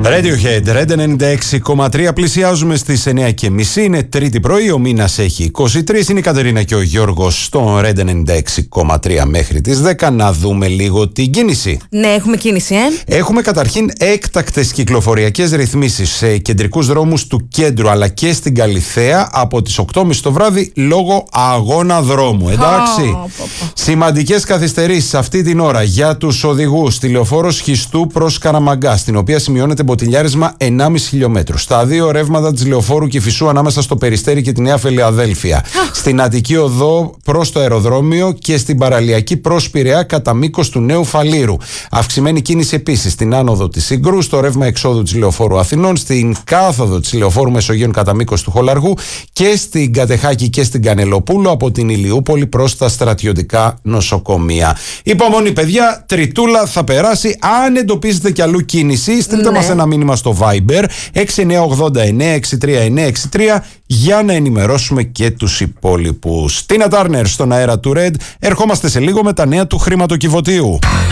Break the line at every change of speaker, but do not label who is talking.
Radiohead, Red 96,3. Πλησιάζουμε στις 9:30. Είναι Τρίτη πρωί. Ο μήνας έχει 23. Είναι η Κατερίνα και ο Γιώργος στο Red 96,3 μέχρι τις 10. Να δούμε λίγο την κίνηση.
Ναι, έχουμε κίνηση,
Έχουμε καταρχήν έκτακτες κυκλοφοριακές ρυθμίσεις σε κεντρικούς δρόμους του κέντρου αλλά και στην Καλιθέα από τις 8.30 το βράδυ λόγω αγώνα δρόμου. Εντάξει. Σημαντικές καθυστερήσεις αυτή την ώρα για τους οδηγούς στη λεωφόρο Σχιστού προς Καραμαγκά, στην οποία σημειώνεται μποτιλιάρισμα 1,5 χιλιόμετρου. Στα δύο ρεύματα της λεωφόρου Κηφισού ανάμεσα στο Περιστέρι και τη Νέα Φιλαδέλφια. Στην Αττική Οδό προς το αεροδρόμιο και στην παραλιακή προς Πειραιά κατά μήκος του Νέου Φαλήρου. Αυξημένη κίνηση επίσης στην άνοδο της Συγκρού, στο ρεύμα εξόδου της λεωφόρου Αθηνών, στην κάθοδο της λεωφόρου Μεσογείων κατά μήκος του Χολαργού και στην Κατεχάκη και στην Κανελοπούλου από την Ηλιούπολη προς τα στρατιωτικά νοσοκομεία. Υπομονή, παιδιά, Τριτούλα θα περάσει. Αν εντοπίζετε κι αλλού κίνηση, στείλτε μας ένα μήνυμα στο Viber 6989-63963 για να ενημερώσουμε και τους υπόλοιπους. Τίνα Τάρνερ στον αέρα του Red. Ερχόμαστε σε λίγο με τα νέα του χρηματοκιβωτίου.